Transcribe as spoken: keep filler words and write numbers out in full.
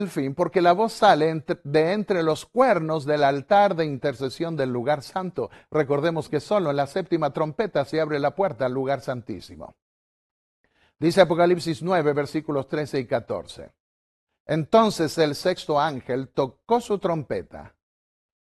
el fin, porque la voz sale entre- de entre los cuernos del altar de intercesión del lugar santo. Recordemos que solo en la séptima trompeta se abre la puerta al lugar santísimo. Dice Apocalipsis nueve, versículos trece y catorce. Entonces el sexto ángel tocó su trompeta